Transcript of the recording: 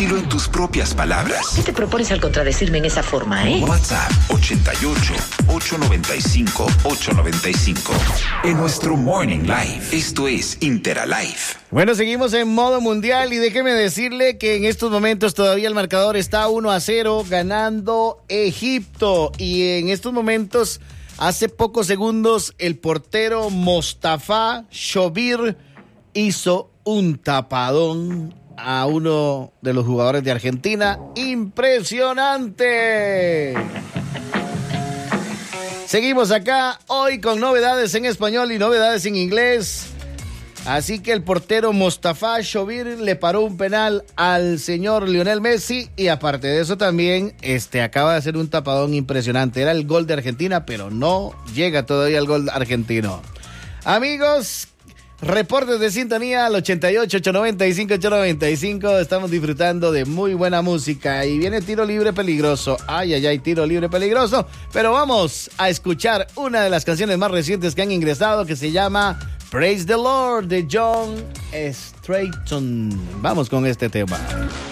Decilo en tus propias palabras. ¿Qué te propones al contradecirme en esa forma, WhatsApp 88-895-895. En nuestro Morning Live. Esto es Interalive. Bueno, seguimos en modo mundial y déjeme decirle que en estos momentos todavía el marcador está 1-0 ganando Egipto. Y en estos momentos, hace pocos segundos, el portero Mostafa Shobir hizo un tapadón a uno de los jugadores de Argentina. ¡Impresionante! Seguimos acá hoy con novedades en español y novedades en inglés. Así que el portero Mostafa Shobir le paró un penal al señor Lionel Messi y aparte de eso también acaba de hacer un tapadón impresionante. Era el gol de Argentina, pero no llega todavía el gol argentino. Amigos, reportes de sintonía al 88-895-895. Estamos disfrutando de muy buena música y viene tiro libre peligroso. Ay, tiro libre peligroso. Pero vamos a escuchar una de las canciones más recientes que han ingresado que se llama Praise the Lord de John Strayton. Vamos con este tema.